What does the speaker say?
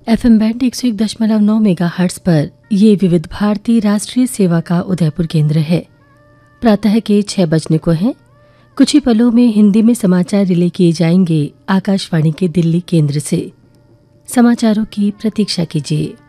FM band 101.9 megahertz पर ये विविध भारती राष्ट्रीय सेवा का उदयपुर केंद्र है। प्रातः के 6 बजने को हैं। कुछ ही पलों में हिंदी में समाचार रिले किए जाएंगे आकाशवाणी के दिल्ली केंद्र से। समाचारों की प्रतीक्षा कीजिए।